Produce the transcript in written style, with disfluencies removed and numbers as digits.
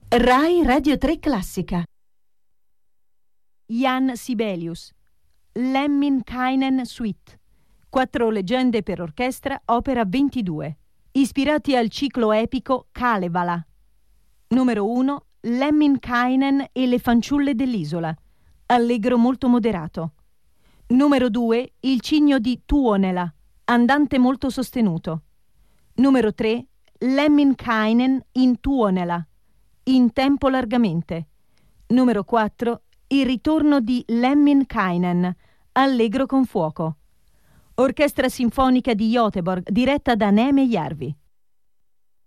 Rai Radio 3 Classica. Jan Sibelius, Lemminkäinen Suite, 4 leggende per orchestra, opera 22, ispirati al ciclo epico Kalevala. Numero 1, Lemminkäinen e le fanciulle dell'isola, allegro molto moderato. Numero 2, Il cigno di Tuonela, andante molto sostenuto. Numero 3, Lemminkäinen in Tuonela, in tempo largamente. Numero 4, Il ritorno di Lemminkäinen, allegro con fuoco. Orchestra sinfonica di Göteborg, diretta da Neeme Järvi.